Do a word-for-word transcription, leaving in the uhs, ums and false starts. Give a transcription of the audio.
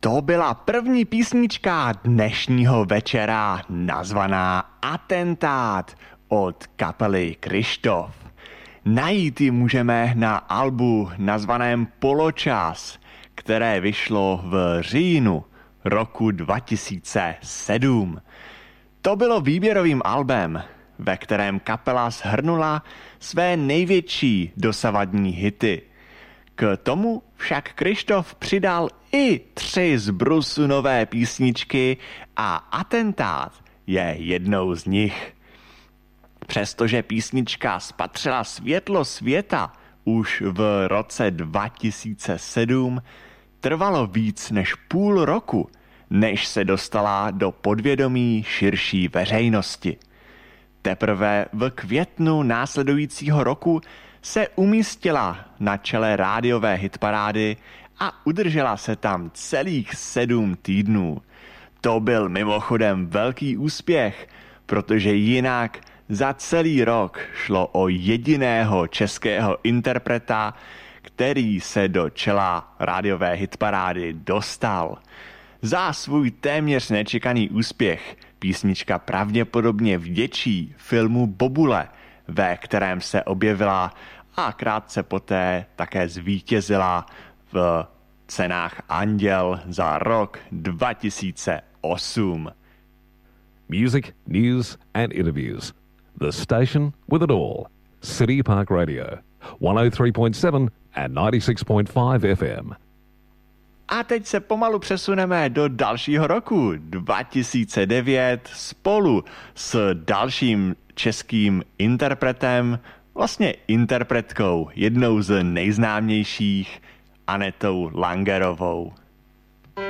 To byla první písnička dnešního večera nazvaná Atentát od kapely Kryštof. Najít ji můžeme na albu nazvaném Poločas, které vyšlo v říjnu roku dva tisíce sedm. To bylo výběrovým albem, ve kterém kapela shrnula své největší dosavadní hity. K tomu však Kryštof přidal i tři z brusu nové písničky a Atentát je jednou z nich. Přestože písnička spatřila světlo světa už v roce dva tisíce sedm, trvalo víc než půl roku, než se dostala do podvědomí širší veřejnosti. Teprve v květnu následujícího roku se umístila na čele rádiové hitparády a udržela se tam celých sedm týdnů. To byl mimochodem velký úspěch, protože jinak za celý rok šlo o jediného českého interpreta, který se do čela rádiové hitparády dostal. Za svůj téměř nečekaný úspěch písnička pravděpodobně vděčí filmu Bobule, ve kterém se objevila a krátce poté také zvítězila v cenách Anděl za rok dva tisíce osm. Music, news and interviews. The station with it all. City Park Radio. one oh three point seven and ninety-six point five F M. A teď se pomalu přesuneme do dalšího roku dva tisíce devět spolu s dalším českým interpretem, vlastně interpretkou, jednou z nejznámějších, Anetou Langerovou.